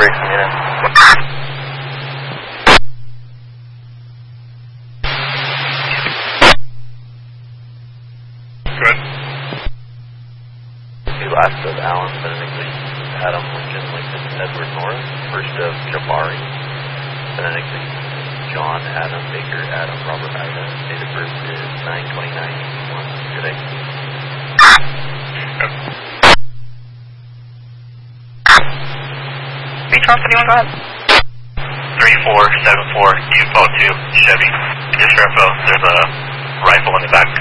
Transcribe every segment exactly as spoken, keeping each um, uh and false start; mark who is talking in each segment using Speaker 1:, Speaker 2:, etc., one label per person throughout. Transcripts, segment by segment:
Speaker 1: breaks me in.
Speaker 2: Good.
Speaker 1: The last of Alan, Benedict Lee, Adam, Lincoln, Lincoln, Edward Norris, first of Jabari, Benedict Lee, John, Adam, Baker, Adam, Robert, Ida, date of birth is nine twenty-nine eighty-one, today.
Speaker 2: Yep.
Speaker 3: Beechcroft, anyone go ahead?
Speaker 4: three four seven four, Info two, Chevy. Just for info, there's a rifle in the back.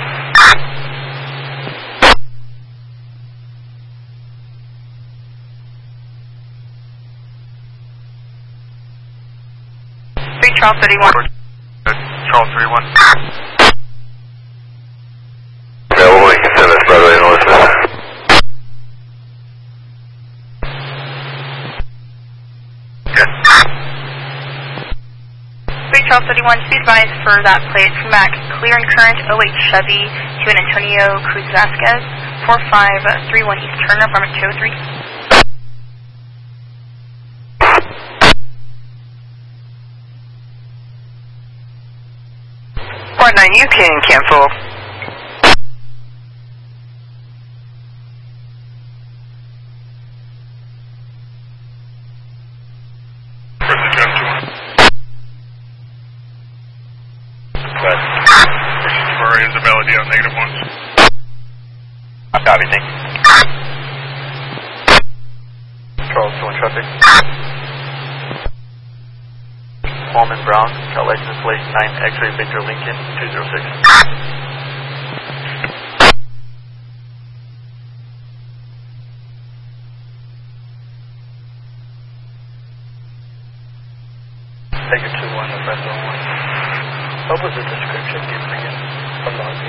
Speaker 3: Beechcroft, thirty-one.
Speaker 2: Charles three one.
Speaker 1: Yeah, well, we can send this brother in with us.
Speaker 4: Good.
Speaker 3: Beechcroft, thirty-one, speed advised for that plate. Mac, clear and current, oh eight Chevy, to an Antonio Cruz Vasquez, four five three one East Turner, apartment two oh three.
Speaker 5: one nine, you can cancel.
Speaker 2: Where's the jump to?
Speaker 1: West.
Speaker 2: Versus Jabari is a melody on negative ones.
Speaker 1: I copy, thank you. Charles two one traffic. Coleman Brown, got license plate nine X-ray Victor Lincoln two zero six. Take it two one, the Fresno one. What was the description given again from the R P?